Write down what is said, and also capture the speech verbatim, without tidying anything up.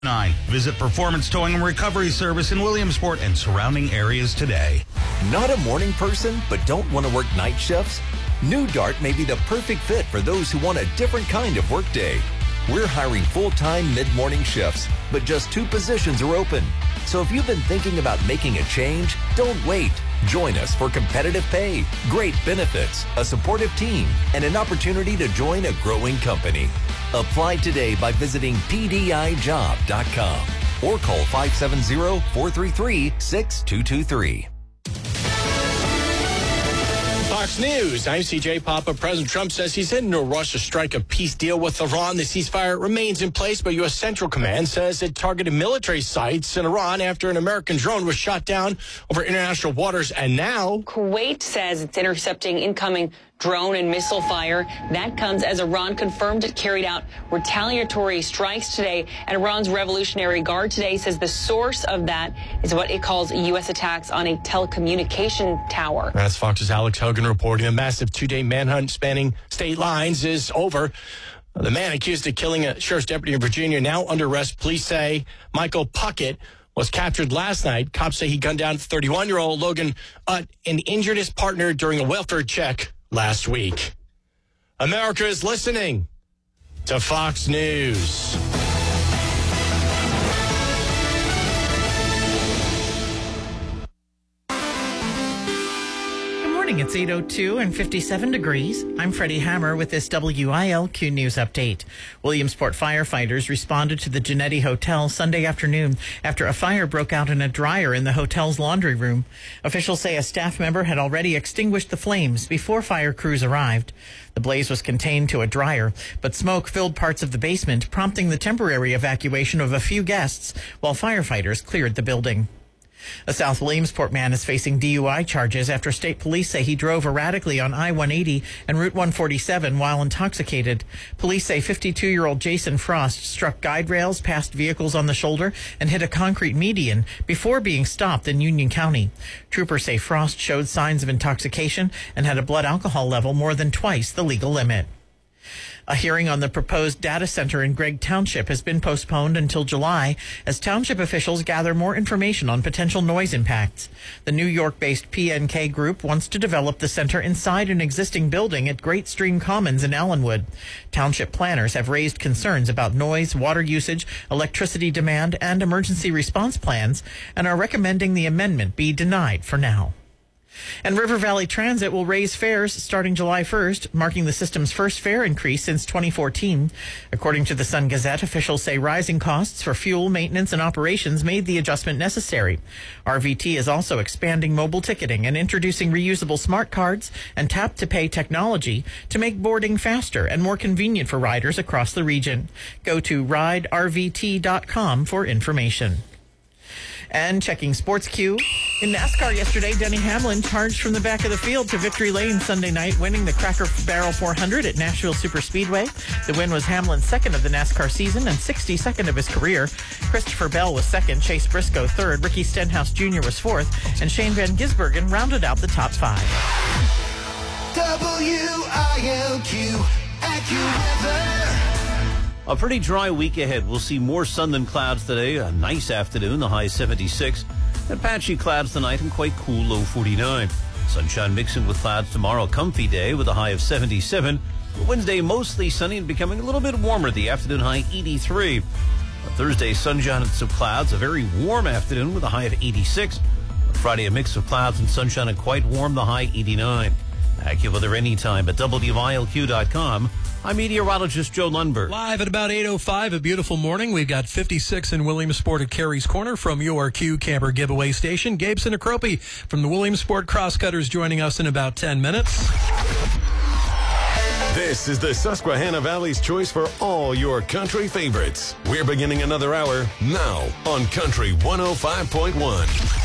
Nine. Visit Performance Towing and Recovery Service in Williamsport and surrounding areas today. Not a morning person, but don't want to work night shifts? New Dart may be the perfect fit for those who want a different kind of workday. We're hiring full-time mid-morning shifts, but just two positions are open. So if you've been thinking about making a change, don't wait. Join us for competitive pay, great benefits, a supportive team, and an opportunity to join a growing company. Apply today by visiting P D I job dot com or call five seven zero, four three three, six two two three. Fox News, I'm C J Papa. President Trump says he's in no rush to strike a peace deal with Iran. The ceasefire remains in place, but U S Central Command says it targeted military sites in Iran after an American drone was shot down over international waters. And now Kuwait says it's intercepting incoming drone and missile fire. That comes as Iran confirmed it carried out retaliatory strikes today. And Iran's Revolutionary Guard today says the source of that is what it calls U S attacks on a telecommunication tower. That's Fox's Alex Hogan reporting. A massive two-day manhunt spanning state lines is over. The man accused of killing a sheriff's deputy in Virginia now under arrest. Police say Michael Puckett was captured last night. Cops say he gunned down thirty-one-year-old Logan Utt and injured his partner during a welfare check last week. America is listening to Fox News. It's eight oh two and fifty-seven degrees. I'm Freddie Hammer with this W I L Q News update. Williamsport firefighters responded to the Genetti Hotel Sunday afternoon after a fire broke out in a dryer in the hotel's laundry room. Officials say a staff member had already extinguished the flames before fire crews arrived. The blaze was contained to a dryer, but smoke filled parts of the basement, prompting the temporary evacuation of a few guests while firefighters cleared the building. A South Williamsport man is facing D U I charges after state police say he drove erratically on I one eighty and Route one forty-seven while intoxicated. Police say fifty-two-year-old Jason Frost struck guide rails, passed vehicles on the shoulder, and hit a concrete median before being stopped in Union County. Troopers say Frost showed signs of intoxication and had a blood alcohol level more than twice the legal limit. A hearing on the proposed data center in Gregg Township has been postponed until July as township officials gather more information on potential noise impacts. The New York-based P N K Group wants to develop the center inside an existing building at Great Stream Commons in Allenwood. Township planners have raised concerns about noise, water usage, electricity demand, and emergency response plans and are recommending the amendment be denied for now. And River Valley Transit will raise fares starting July first, marking the system's first fare increase since twenty fourteen. According to the Sun Gazette, officials say rising costs for fuel, maintenance, and operations made the adjustment necessary. R V T is also expanding mobile ticketing and introducing reusable smart cards and tap-to-pay technology to make boarding faster and more convenient for riders across the region. Go to ride R V T dot com for information. And checking Sports Q. In NASCAR yesterday, Denny Hamlin charged from the back of the field to victory lane Sunday night, winning the Cracker Barrel four hundred at Nashville Superspeedway. The win was Hamlin's second of the NASCAR season and sixty-second of his career. Christopher Bell was second, Chase Briscoe third, Ricky Stenhouse Junior was fourth, and Shane Van Gisbergen rounded out the top five. W I L Q, AccuWeather. A pretty dry week ahead. We'll see more sun than clouds today. A nice afternoon, the high seventy-six. And patchy clouds tonight and quite cool, low forty-nine. Sunshine mixing with clouds tomorrow. Comfy day with a high of seventy-seven. Wednesday, mostly sunny and becoming a little bit warmer. The afternoon high, eighty-three. On Thursday, sunshine and some clouds. A very warm afternoon with a high of eighty-six. On Friday, a mix of clouds and sunshine and quite warm, the high eighty-nine. AccuWeather anytime at W I L Q dot com. I'm meteorologist Joe Lundberg. Live at about eight oh five, a beautiful morning. We've got fifty-six in Williamsport at Carey's Corner from your Q Camper Giveaway Station. Gabe Sinacropi from the Williamsport Crosscutters joining us in about ten minutes. This is the Susquehanna Valley's choice for all your country favorites. We're beginning another hour now on Country one oh five point one.